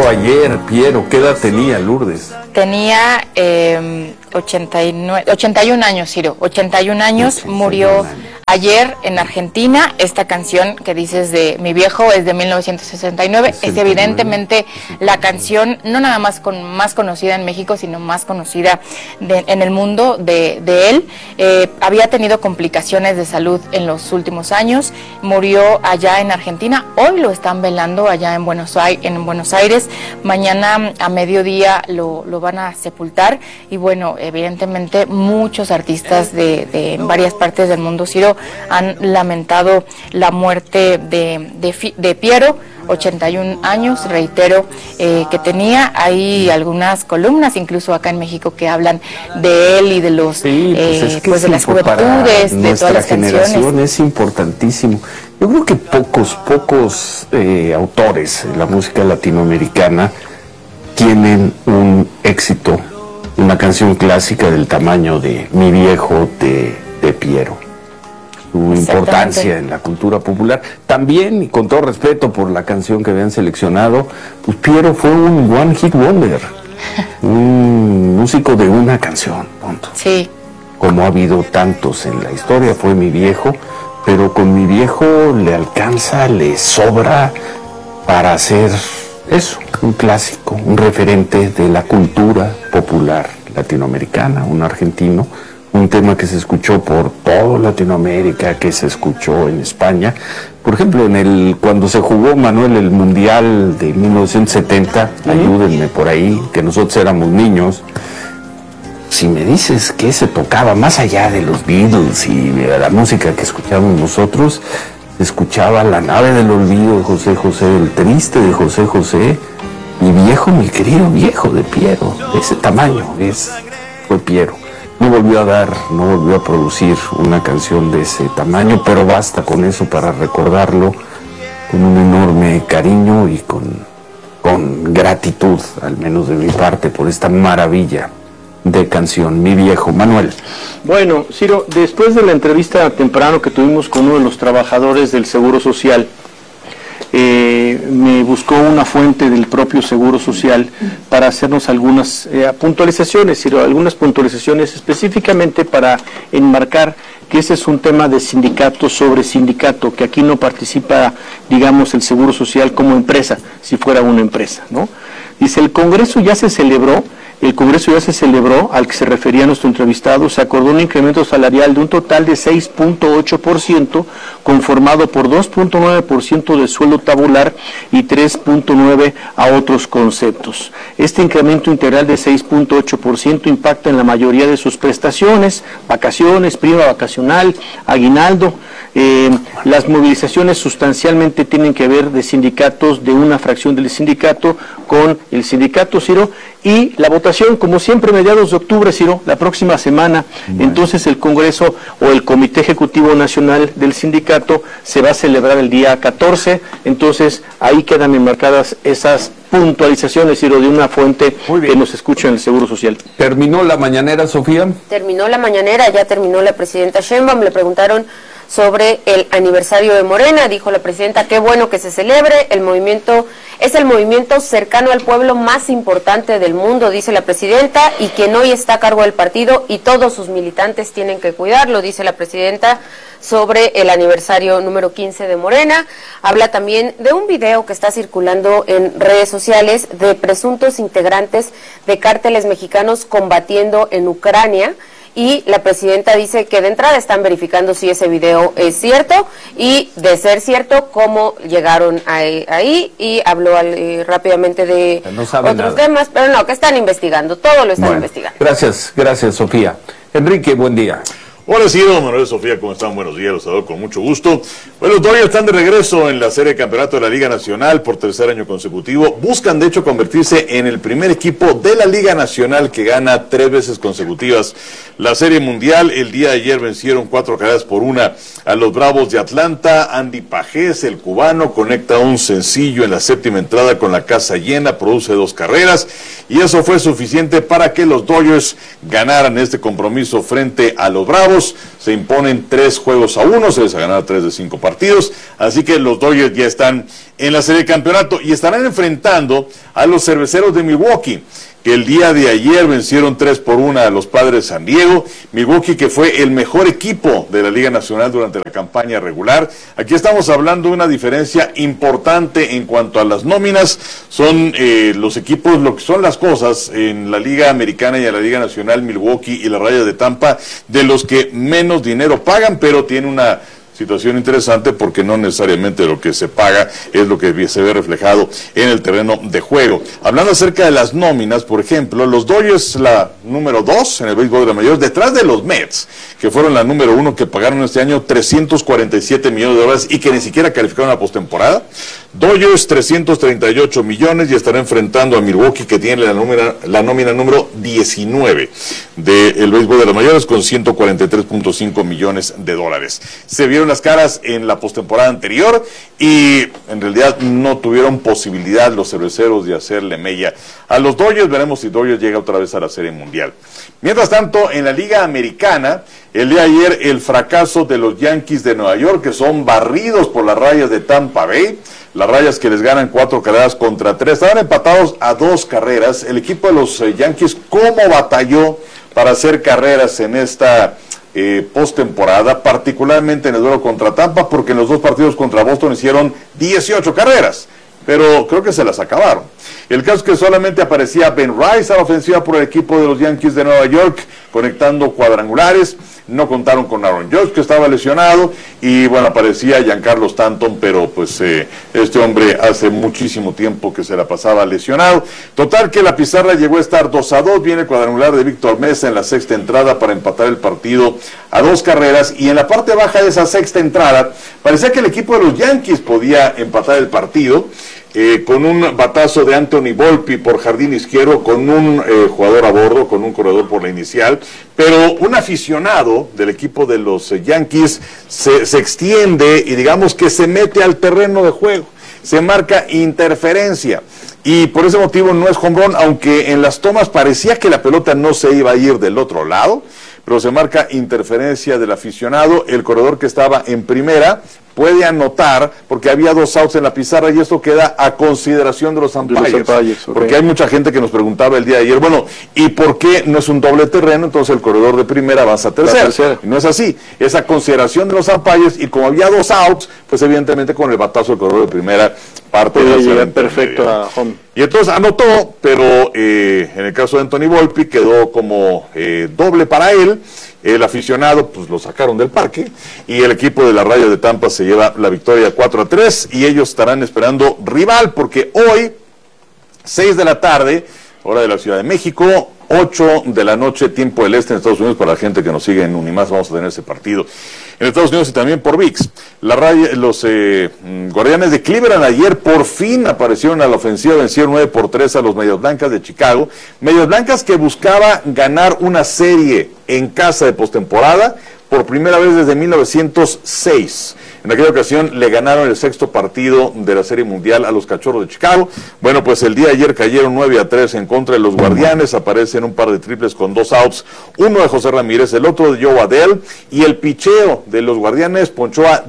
murió ayer, Piero. ¿Qué edad tenía Lourdes? Tenía 81 años, Ciro. 81 años, murió ayer en Argentina. Esta canción que dices de Mi Viejo es de 1969. Es evidentemente la canción, no nada más más conocida en México, sino más conocida en el mundo de él. Había tenido complicaciones de salud en los últimos años. Murió allá en Argentina. Hoy lo están velando allá en Buenos Aires. Mañana a mediodía lo van a sepultar. Y bueno, evidentemente muchos artistas de varias partes del mundo, Ciro, han lamentado la muerte de Piero. 81 años, reitero, que tenía. Hay algunas columnas, incluso acá en México, que hablan de él y de los pues de las juventudes, de todas las generación. Es importantísimo. Yo creo que pocos autores de la música latinoamericana tienen un éxito, una canción clásica del tamaño de Mi Viejo de Piero. Su importancia en la cultura popular. También, y con todo respeto por la canción que habían seleccionado, pues Piero fue un one hit wonder, un músico de una canción, punto. Sí. Como ha habido tantos en la historia, fue Mi Viejo, pero con Mi Viejo le alcanza, le sobra para hacer eso, un clásico, un referente de la cultura popular latinoamericana, un argentino. Un tema que se escuchó por toda Latinoamérica, que se escuchó en España. Por ejemplo, cuando se jugó, Manuel, el Mundial de 1970, ayúdenme por ahí, que nosotros éramos niños. Si me dices que se tocaba más allá de los Beatles y de la música que escuchábamos nosotros, se escuchaba La Nave del Olvido de José José, El Triste de José José, Mi querido viejo de Piero, de ese tamaño, fue Piero. No volvió a producir una canción de ese tamaño, pero basta con eso para recordarlo con un enorme cariño y con gratitud, al menos de mi parte, por esta maravilla de canción, Mi Viejo. Manuel. Bueno, Ciro, después de la entrevista temprano que tuvimos con uno de los trabajadores del Seguro Social, me buscó una fuente del propio Seguro Social para hacernos algunas puntualizaciones, algunas puntualizaciones específicamente para enmarcar que ese es un tema de sindicato sobre sindicato, que aquí no participa, digamos, el Seguro Social como empresa, si fuera una empresa, ¿no? Dice, el Congreso ya se celebró, al que se refería nuestro entrevistado. Se acordó un incremento salarial de un total de 6.8%, conformado por 2.9% de sueldo tabular y 3.9% a otros conceptos. Este incremento integral de 6.8% impacta en la mayoría de sus prestaciones, vacaciones, prima vacacional, aguinaldo. Las movilizaciones sustancialmente tienen que ver de sindicatos, de una fracción del sindicato con el sindicato, Ciro, y la votación, como siempre, mediados de octubre, Ciro, la próxima semana. Bueno. Entonces el Congreso o el Comité Ejecutivo Nacional del Sindicato se va a celebrar el día 14, entonces ahí quedan enmarcadas esas puntualizaciones, Ciro, de una fuente que nos escucha en el Seguro Social. ¿Terminó la mañanera, Sofía? Terminó la mañanera, ya terminó la presidenta Sheinbaum. Le preguntaron sobre el aniversario de Morena. Dijo la presidenta, qué bueno que se celebre, el movimiento es el movimiento cercano al pueblo más importante del mundo, dice la presidenta, y quien hoy está a cargo del partido y todos sus militantes tienen que cuidarlo, dice la presidenta sobre el aniversario número 15 de Morena. Habla también de un video que está circulando en redes sociales de presuntos integrantes de cárteles mexicanos combatiendo en Ucrania. Y la presidenta dice que de entrada están verificando si ese video es cierto y, de ser cierto, cómo llegaron ahí, y habló rápidamente de otros temas, pero no, que están investigando, todo lo están investigando. Gracias, Sofía. Enrique, buen día. Hola, Ciro, Manuel, Sofía, ¿cómo están? Buenos días, los saludo con mucho gusto. Bueno, los Dodgers están de regreso en la serie de campeonato de la Liga Nacional por tercer año consecutivo. Buscan, de hecho, convertirse en el primer equipo de la Liga Nacional que gana 3 veces consecutivas la Serie Mundial. El día de ayer vencieron 4-1 a los Bravos de Atlanta. Andy Pajés, el cubano, conecta un sencillo en la séptima entrada con la casa llena, produce 2 carreras, y eso fue suficiente para que los Dodgers ganaran este compromiso frente a los Bravos. se imponen 3-1, se les ha ganado 3 de 5 partidos, así que los Dodgers ya están en la serie de campeonato y estarán enfrentando a los Cerveceros de Milwaukee, que el día de ayer vencieron 3-1 a los Padres de San Diego. Milwaukee, que fue el mejor equipo de la Liga Nacional durante la campaña regular. Aquí estamos hablando de una diferencia importante en cuanto a las nóminas. Son los equipos, lo que son las cosas en la Liga Americana y en la Liga Nacional, Milwaukee y las Rayas de Tampa, de los que menos dinero pagan, pero tiene una situación interesante porque no necesariamente lo que se paga es lo que se ve reflejado en el terreno de juego. Hablando acerca de las nóminas, por ejemplo, los Dodgers, la número 2 en el béisbol de la mayor, detrás de los Mets, que fueron la número 1, que pagaron este año $347 millones y que ni siquiera calificaron a la postemporada. Dodgers 338 millones y estará enfrentando a Milwaukee, que tiene la nómina número 19 del béisbol de las mayores, con 143.5 millones de dólares. Se vieron las caras en la postemporada anterior y en realidad no tuvieron posibilidad los cerveceros de hacerle mella a los Dodgers. Veremos si Dodgers llega otra vez a la Serie Mundial. Mientras tanto, en la Liga Americana, el día de ayer el fracaso de los Yankees de Nueva York, que son barridos por las Rayas de Tampa Bay. Las Rayas que les ganan 4-3. Estaban empatados a 2 carreras. El equipo de los Yankees, ¿cómo batalló para hacer carreras en esta postemporada, particularmente en el duelo contra Tampa? Porque en los 2 partidos contra Boston hicieron 18 carreras, pero creo que se las acabaron. El caso es que solamente aparecía Ben Rice a la ofensiva por el equipo de los Yankees de Nueva York, conectando cuadrangulares. No contaron con Aaron Judge, que estaba lesionado, y bueno, aparecía Giancarlo Stanton, pero pues este hombre hace muchísimo tiempo que se la pasaba lesionado. Total que la pizarra llegó a estar 2-2, viene el cuadrangular de Víctor Mesa en la 6ª entrada para empatar el partido a 2 carreras, y en la parte baja de esa 6ª entrada parecía que el equipo de los Yankees podía empatar el partido, con un batazo de Anthony Volpe por jardín izquierdo, con un jugador a bordo, con un corredor por la inicial, pero un aficionado del equipo de los Yankees se extiende y digamos que se mete al terreno de juego, se marca interferencia, y por ese motivo no es home run, aunque en las tomas parecía que la pelota no se iba a ir del otro lado, pero se marca interferencia del aficionado. El corredor que estaba en primera puede anotar porque había 2 outs en la pizarra, y esto queda a consideración de los umpires, okay. Porque hay mucha gente que nos preguntaba el día de ayer, bueno, ¿y por qué no es un doble terreno? Entonces el corredor de primera avanza a tercera. No es así, es a consideración de los umpires, y como había 2 outs, pues evidentemente con el batazo del corredor de primera parte de llegar perfecto a home. Y entonces anotó, pero en el caso de Anthony Volpe quedó como doble para él. El aficionado pues lo sacaron del parque, y el equipo de la Rayas de Tampa se lleva la victoria 4-3, y ellos estarán esperando rival, porque hoy 6 de la tarde, hora de la Ciudad de México, 8 de la noche, tiempo del este en Estados Unidos, para la gente que nos sigue en Unimás, vamos a tener ese partido en Estados Unidos y también por ViX. Los Guardianes de Cleveland ayer por fin aparecieron a la ofensiva, vencieron 9-3 a los Medias Blancas de Chicago. Medias Blancas que buscaba ganar una serie en casa de postemporada por primera vez desde 1906. En aquella ocasión le ganaron el 6º partido de la Serie Mundial a los Cachorros de Chicago. Bueno, pues el día de ayer cayeron 9-3 en contra de los Guardianes. Aparecen un par de triples con 2 outs, uno de José Ramírez, el otro de Joe Adell, y el picheo de los Guardianes ponchó a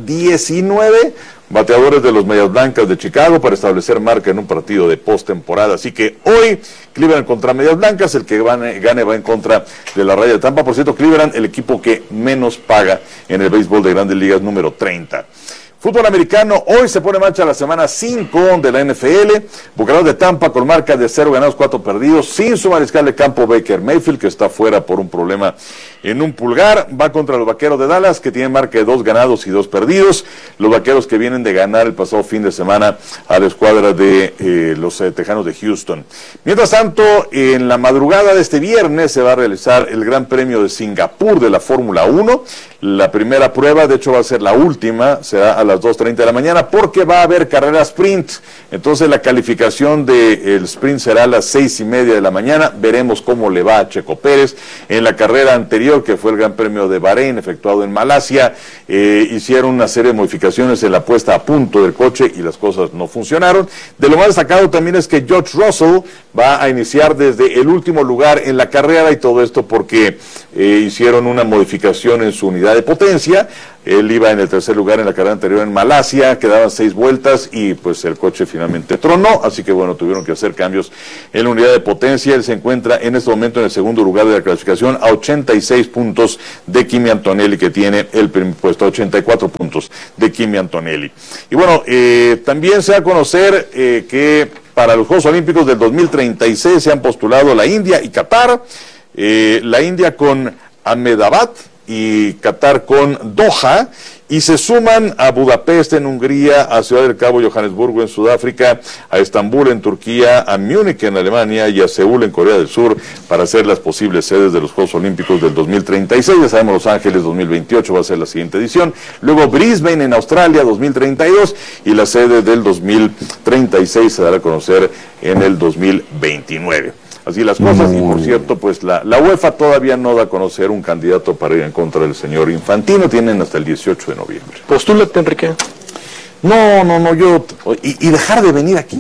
19 bateadores de los Medias Blancas de Chicago para establecer marca en un partido de postemporada. Así que hoy Cleveland contra Medias Blancas, el que gane va en contra de la Raya de Tampa. Por cierto, Cleveland, el equipo que menos paga en el béisbol de Grandes Ligas, número 30. Fútbol americano, hoy se pone en marcha la semana 5 de la NFL. Bucaneros de Tampa con marca de 0 ganados, 4 perdidos, sin su mariscal de campo Baker Mayfield, que está fuera por un problema en un pulgar. Va contra los Vaqueros de Dallas, que tienen marca de 2 ganados y 2 perdidos. Los Vaqueros que vienen de ganar el pasado fin de semana a la escuadra de los Tejanos de Houston. Mientras tanto, en la madrugada de este viernes se va a realizar el Gran Premio de Singapur de la Fórmula 1. La primera prueba, de hecho va a ser la última, será a las 2:30 de la mañana, porque va a haber carrera sprint. Entonces la calificación del sprint será a las 6:30 de la mañana. Veremos cómo le va a Checo Pérez. En la carrera anterior, que fue el Gran Premio de Bahrein, efectuado en Malasia, hicieron una serie de modificaciones en la puesta a punto del coche y las cosas no funcionaron. De lo más destacado también es que George Russell va a iniciar desde el último lugar en la carrera, y todo esto porque hicieron una modificación en su unidad unidad de potencia. Él iba en el tercer lugar en la carrera anterior en Malasia, quedaban 6 vueltas y pues el coche finalmente tronó, así que bueno, tuvieron que hacer cambios en la unidad de potencia. Él se encuentra en este momento en el segundo lugar de la clasificación a 86 puntos de Kimi Antonelli, que tiene el primer puesto, a 84 puntos de Kimi Antonelli. Y bueno, también se da a conocer que para los Juegos Olímpicos del 2036 se han postulado la India y Qatar, la India con Ahmedabad y Qatar con Doha, y se suman a Budapest en Hungría, a Ciudad del Cabo, Johannesburgo en Sudáfrica, a Estambul en Turquía, a Múnich en Alemania y a Seúl en Corea del Sur para ser las posibles sedes de los Juegos Olímpicos del 2036. Ya sabemos, Los Ángeles 2028 va a ser la siguiente edición, luego Brisbane en Australia 2032 y la sede del 2036 se dará a conocer en el 2029. Así las cosas, y por cierto, pues la UEFA todavía no da a conocer un candidato para ir en contra del señor Infantino, tienen hasta el 18 de noviembre. Postúlate, Enrique. No, yo... Y dejar de venir aquí.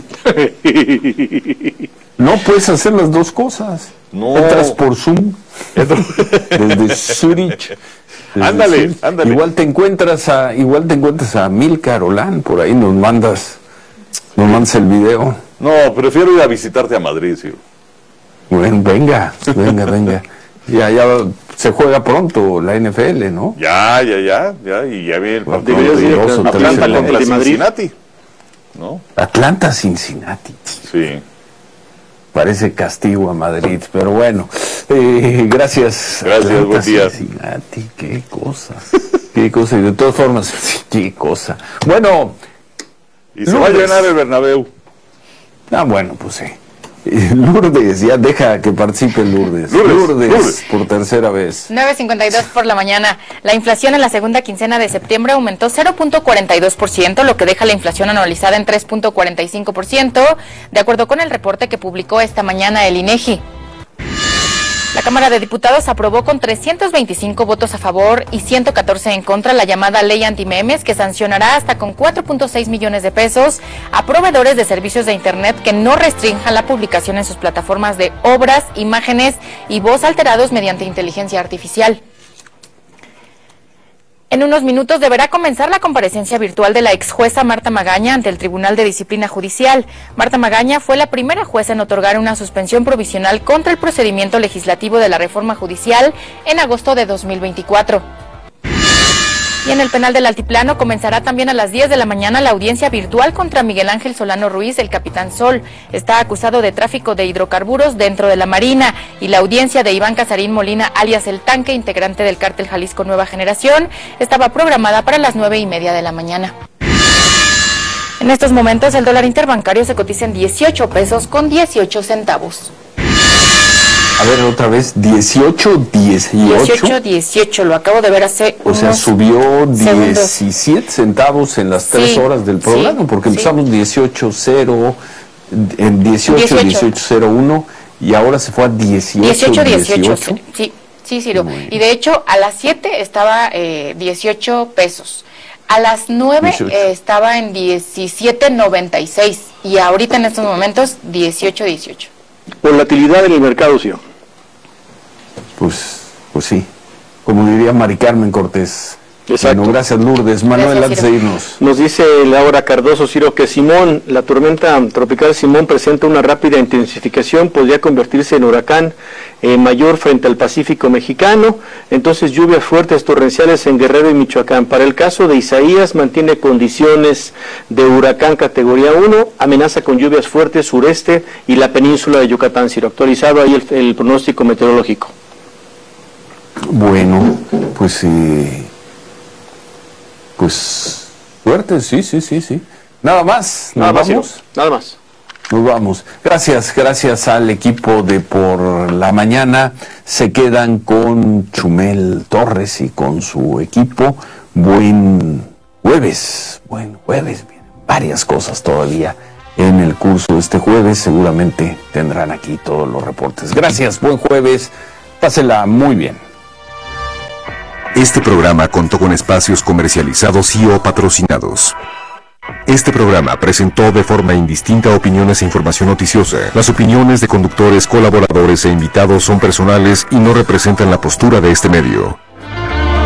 No puedes hacer las dos cosas. No. Entras por Zoom, desde Zurich. Ándale. Igual te encuentras a Milka Rolán, por ahí nos mandas el video. No, prefiero ir a visitarte a Madrid, Ciro. Bueno, venga. Ya se juega pronto la NFL, ¿no? Ya, y ya viene el partido de Atlanta contra de Madrid. Cincinnati, ¿no? Atlanta, Cincinnati. Sí. Parece castigo a Madrid, pero bueno, gracias. Gracias, buen día. Cincinnati, qué cosa, y de todas formas, qué cosa. Bueno. Y se va a llenar el Bernabéu. Bueno, pues sí. Lourdes, ya deja que participe Lourdes por tercera vez. 9:52 por la mañana. La inflación en la segunda quincena de septiembre aumentó 0.42%, lo que deja la inflación anualizada en 3.45%, de acuerdo con el reporte que publicó esta mañana el INEGI. La Cámara de Diputados aprobó con 325 votos a favor y 114 en contra la llamada Ley Antimemes, que sancionará hasta con 4.6 millones de pesos a proveedores de servicios de Internet que no restrinjan la publicación en sus plataformas de obras, imágenes y voz alterados mediante inteligencia artificial. En unos minutos deberá comenzar la comparecencia virtual de la ex jueza Marta Magaña ante el Tribunal de Disciplina Judicial. Marta Magaña fue la primera jueza en otorgar una suspensión provisional contra el procedimiento legislativo de la reforma judicial en agosto de 2024. Y en el penal del Altiplano comenzará también a las 10 de la mañana la audiencia virtual contra Miguel Ángel Solano Ruiz, el Capitán Sol. Está acusado de tráfico de hidrocarburos dentro de la Marina. Y la audiencia de Iván Casarín Molina, alias El Tanque, integrante del cártel Jalisco Nueva Generación, estaba programada para las 9:30 de la mañana. En estos momentos el dólar interbancario se cotiza en 18 pesos con 18 centavos. A ver, otra vez, 18, lo acabo de ver hace o sea, subió 17 centavos en las 3 horas del programa, porque empezamos 18.0, en 18.01 y ahora se fue a 18. Sí, Ciro. Y de hecho, a las 7 estaba 18 pesos. A las 9 estaba en 17.96 y ahorita en estos momentos 18. Volatilidad en el mercado, sí. Pues sí, como diría Mari Carmen Cortés. Exacto. Bueno, gracias Lourdes. Manuel, antes de irnos. Nos dice Laura Cardoso, Ciro, que Simón, la tormenta tropical Simón presenta una rápida intensificación, podría convertirse en huracán mayor frente al Pacífico mexicano, entonces lluvias fuertes torrenciales en Guerrero y Michoacán. Para el caso de Isaías, mantiene condiciones de huracán categoría 1, amenaza con lluvias fuertes sureste y la península de Yucatán, Ciro. Actualizado ahí el pronóstico meteorológico. Bueno, pues suerte, sí. Nada más. Nada más. Nos vamos. Gracias al equipo de Por la Mañana. Se quedan con Chumel Torres y con su equipo. Buen jueves. Vienen varias cosas todavía en el curso. Este jueves seguramente tendrán aquí todos los reportes. Gracias, buen jueves. Pásela muy bien. Este programa contó con espacios comercializados y o patrocinados. Este programa presentó de forma indistinta opiniones e información noticiosa. Las opiniones de conductores, colaboradores e invitados son personales y no representan la postura de este medio.